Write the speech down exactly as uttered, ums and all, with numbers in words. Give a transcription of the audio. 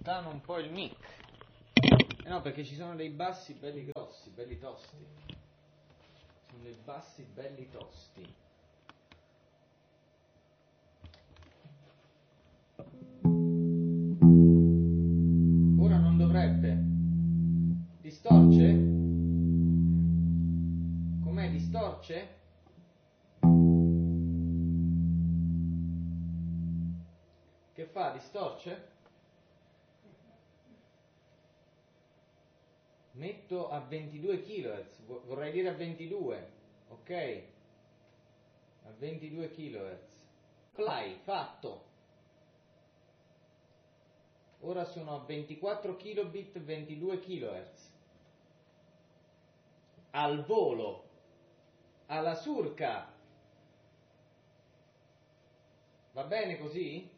allontano un po' il mic. Eh no, perché ci sono dei bassi belli grossi, belli tosti. Sono dei bassi belli tosti. Ora non dovrebbe. Distorce? Com'è? Distorce? Che fa? Distorce? Metto a ventidue chilohertz, vorrei dire a ventidue, ok? A ventidue chilohertz. Play, fatto. Ora sono a ventiquattro kilobit, ventidue chilohertz. Al volo, alla surca. Va bene così?